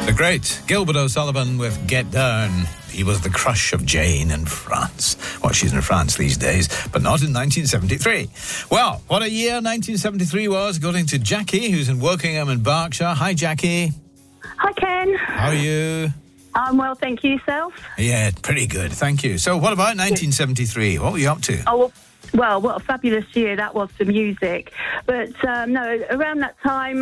The great Gilbert O'Sullivan with Get Down. He was the crush of Jane in France. Well, she's in France these days, but not in 1973. Well, what a year 1973 was, according to Jackie, who's in Wokingham in Berkshire. Hi, Jackie. Hi, Ken. How are you? I'm well, thank you. Yourself? Yeah, pretty good, thank you. So what about 1973? What were you up to? Oh, well, what a fabulous year that was for music. But, no, around that time,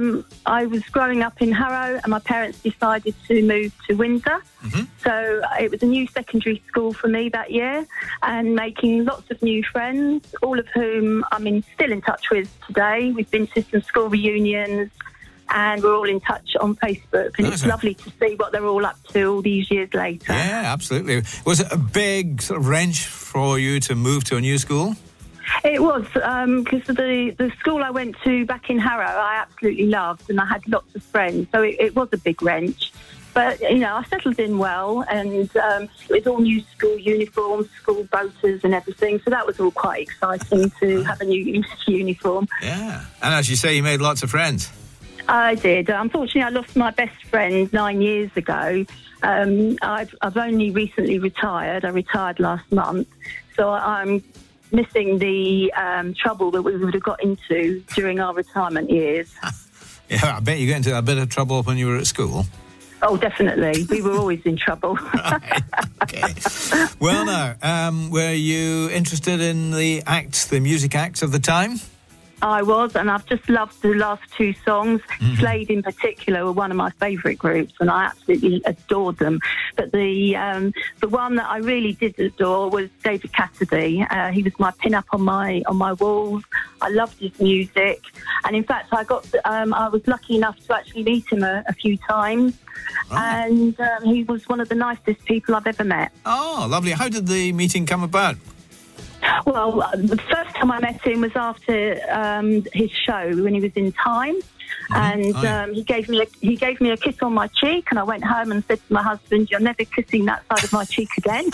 I was growing up in Harrow and my parents decided to move to Windsor. Mm-hmm. So it was a new secondary school for me that year and making lots of new friends, all of whom I'm still in touch with today. We've been to some school reunions and we're all in touch on Facebook, and it's lovely to see what they're all up to all these years later. Yeah, absolutely. Was it a big sort of wrench for you to move to a new school? It was, because the school I went to back in Harrow I absolutely loved, and I had lots of friends, so it was a big wrench. But, I settled in well, and it was all new school uniforms, school boaters and everything, so that was all quite exciting to have a new uniform. Yeah, and as you say, you made lots of friends. I did. Unfortunately, I lost my best friend 9 years ago. I've only recently retired. I retired last month. So I'm missing the trouble that we would have got into during our retirement years. Yeah, I bet you got into a bit of trouble when you were at school. Oh, definitely. We were always in trouble. Right. Okay. Well, now, were you interested in the music acts of the time? I was, and I've just loved the last two songs. Mm-hmm. Slade in particular were one of my favourite groups, and I absolutely adored them. But the one that I really did adore was David Cassidy. He was my pin-up on my walls. I loved his music, and in fact, I was lucky enough to actually meet him a few times. Oh. And he was one of the nicest people I've ever met. Oh, lovely. How did the meeting come about? Well, the first time I met him was after his show when he was in Time, and he gave me a kiss on my cheek, and I went home and said to my husband, "You're never kissing that side of my cheek again."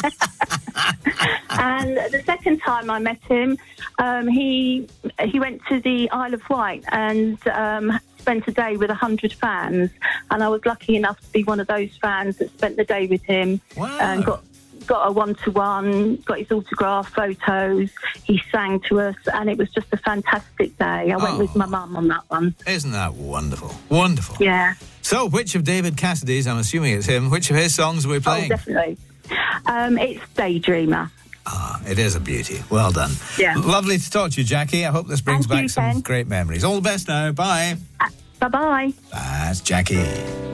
And the second time I met him, he went to the Isle of Wight and spent a day with 100 fans, and I was lucky enough to be one of those fans that spent the day with him. Wow. And got a one-to-one, got his autograph photos, he sang to us, and it was just a fantastic day. I went with my mum on that one. Isn't that wonderful? Wonderful. Yeah. So, which of David Cassidy's, I'm assuming it's him, which of his songs are we playing? Oh, definitely. It's Daydreamer. Ah, it is a beauty. Well done. Yeah. Lovely to talk to you, Jackie. I hope this brings back some great memories. All the best now. Bye. Bye-bye. That's Jackie.